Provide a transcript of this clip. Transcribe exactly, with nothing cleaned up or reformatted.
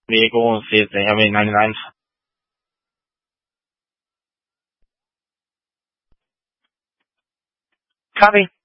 Vehicle and see if they have any ninety-nines. Copy.